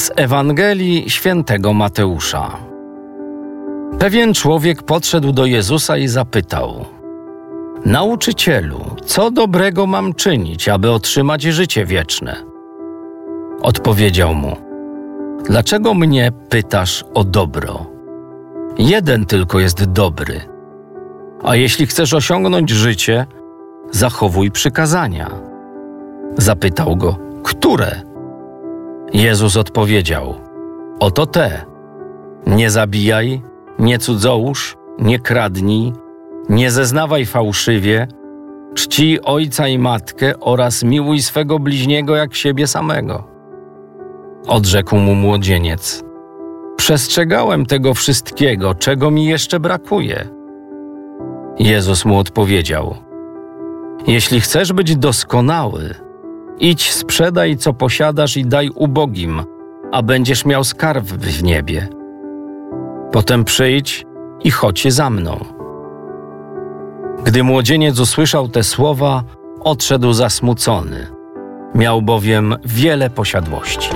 Z Ewangelii Świętego Mateusza. Pewien człowiek podszedł do Jezusa i zapytał: Nauczycielu, co dobrego mam czynić, aby otrzymać życie wieczne? Odpowiedział mu: Dlaczego mnie pytasz o dobro? Jeden tylko jest dobry. A jeśli chcesz osiągnąć życie, zachowuj przykazania. Zapytał go: Które? Jezus odpowiedział: Oto te. Nie zabijaj, nie cudzołóż, nie kradnij, nie zeznawaj fałszywie, czcij ojca i matkę oraz miłuj swego bliźniego jak siebie samego. Odrzekł mu młodzieniec: Przestrzegałem tego wszystkiego, czego mi jeszcze brakuje. Jezus mu odpowiedział: Jeśli chcesz być doskonały, idź, sprzedaj, co posiadasz i daj ubogim, a będziesz miał skarb w niebie. Potem przyjdź i chodź za mną. Gdy młodzieniec usłyszał te słowa, odszedł zasmucony. Miał bowiem wiele posiadłości.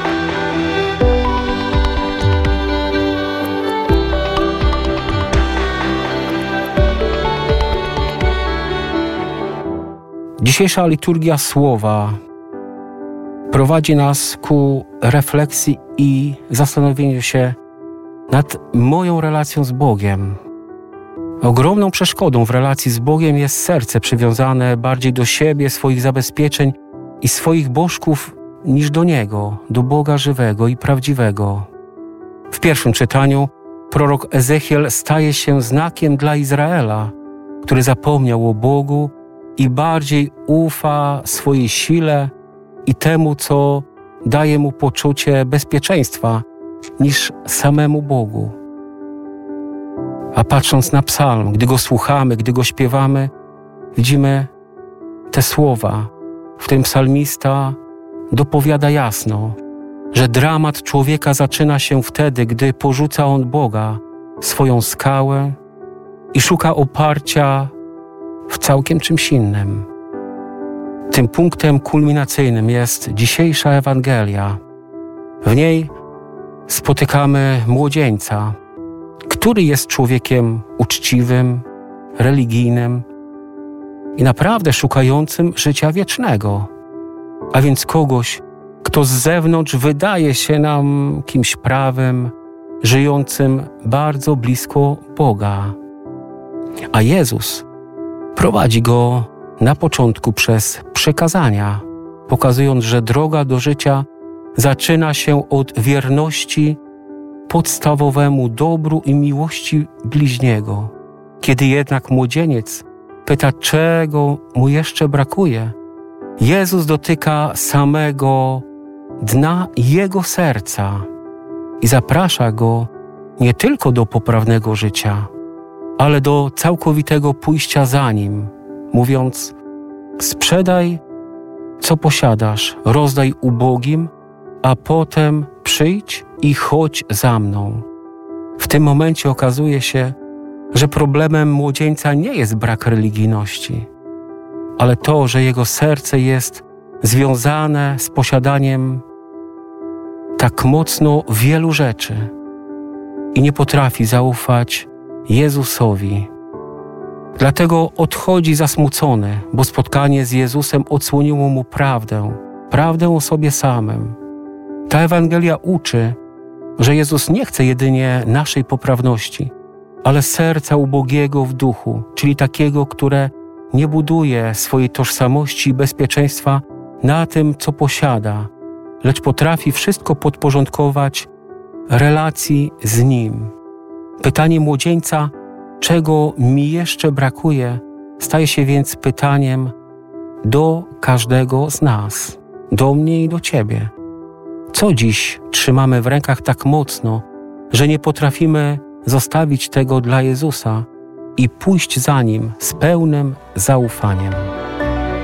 Dzisiejsza liturgia słowa prowadzi nas ku refleksji i zastanowieniu się nad moją relacją z Bogiem. Ogromną przeszkodą w relacji z Bogiem jest serce przywiązane bardziej do siebie, swoich zabezpieczeń i swoich bożków niż do Niego, do Boga żywego i prawdziwego. W pierwszym czytaniu prorok Ezechiel staje się znakiem dla Izraela, który zapomniał o Bogu i bardziej ufa swojej sile i temu, co daje mu poczucie bezpieczeństwa, niż samemu Bogu. A patrząc na psalm, gdy go słuchamy, gdy go śpiewamy, widzimy te słowa, w którym psalmista dopowiada jasno, że dramat człowieka zaczyna się wtedy, gdy porzuca on Boga, swoją skałę i szuka oparcia w całkiem czymś innym. Tym punktem kulminacyjnym jest dzisiejsza Ewangelia. W niej spotykamy młodzieńca, który jest człowiekiem uczciwym, religijnym i naprawdę szukającym życia wiecznego, a więc kogoś, kto z zewnątrz wydaje się nam kimś prawym, żyjącym bardzo blisko Boga. A Jezus prowadzi go na początku przez przykazania, pokazując, że droga do życia zaczyna się od wierności podstawowemu dobru i miłości bliźniego. Kiedy jednak młodzieniec pyta, czego mu jeszcze brakuje, Jezus dotyka samego dna jego serca i zaprasza go nie tylko do poprawnego życia, ale do całkowitego pójścia za Nim, mówiąc: sprzedaj, co posiadasz, rozdaj ubogim, a potem przyjdź i chodź za mną. W tym momencie okazuje się, że problemem młodzieńca nie jest brak religijności, ale to, że jego serce jest związane z posiadaniem tak mocno wielu rzeczy i nie potrafi zaufać Jezusowi. Dlatego odchodzi zasmucony, bo spotkanie z Jezusem odsłoniło mu prawdę o sobie samym. Ta Ewangelia uczy, że Jezus nie chce jedynie naszej poprawności, ale serca ubogiego w duchu, czyli takiego, które nie buduje swojej tożsamości i bezpieczeństwa na tym, co posiada, lecz potrafi wszystko podporządkować relacji z Nim. Pytanie młodzieńca, czego mi jeszcze brakuje, staje się więc pytaniem do każdego z nas, do mnie i do Ciebie. Co dziś trzymamy w rękach tak mocno, że nie potrafimy zostawić tego dla Jezusa i pójść za Nim z pełnym zaufaniem?